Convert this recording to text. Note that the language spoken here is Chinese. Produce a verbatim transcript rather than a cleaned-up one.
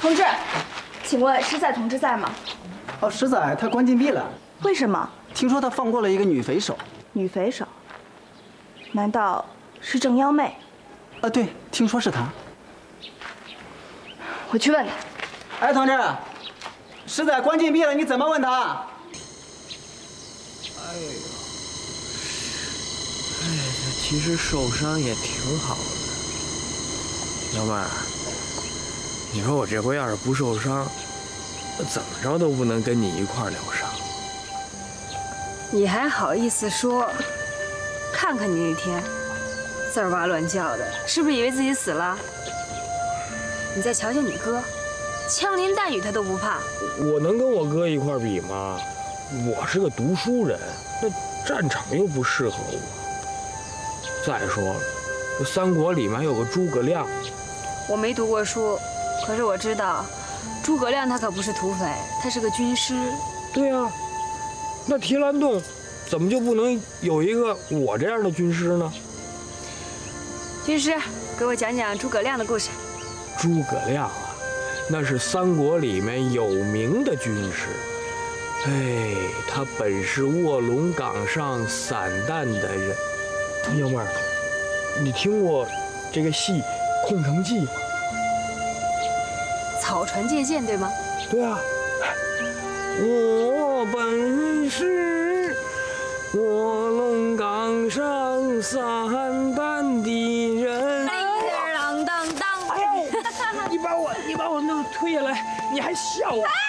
同志，请问师仔同志在吗？ 哦，师仔他关禁闭了。 为什么？ 听说他放过了一个女匪首。 女匪首？难道是郑幺妹？ 啊，对，听说是她。 我去问他。 哎，同志，师仔关禁闭了，你怎么问他？ 哎呀，哎呀，其实受伤也挺好的。幺妹儿，你说我这回要是不受伤，怎么着都不能跟你一块儿疗伤。 你还好意思说？看看你那天，滋儿哇乱叫的，是不是以为自己死了？你再瞧瞧你哥，枪林弹雨他都不怕。 我能跟我哥一块儿比吗？我是个读书人，那战场又不适合我。再说了，这三国里面还有个诸葛亮。 我没读过书，可是我知道，诸葛亮他可不是土匪，他是个军师。 对啊，那提篮洞怎么就不能有一个我这样的军师呢？ 军师，给我讲讲诸葛亮的故事。 诸葛亮啊，那是三国里面有名的军师。哎，他本是卧龙岗上散弹的人。幺妹儿，你听过这个戏《空城计》吗？ 草船借箭，对吗？ 对啊。我本是卧龙岗上散弹的人。 当当当！ 哎呦，你把我你把我弄推下来，你还笑我？